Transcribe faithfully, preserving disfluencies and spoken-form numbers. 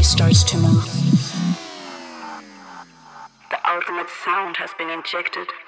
starts to move. The ultimate sound has been injected.